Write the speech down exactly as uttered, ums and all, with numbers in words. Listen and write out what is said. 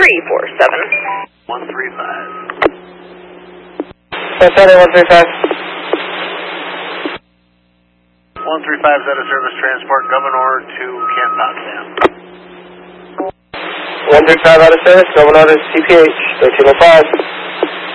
three four seven. one three five. Center one three five. one three five is out of service, transport Governor to Camp Potsdam. one three five out of service, Governor to C P H, thirteen oh five.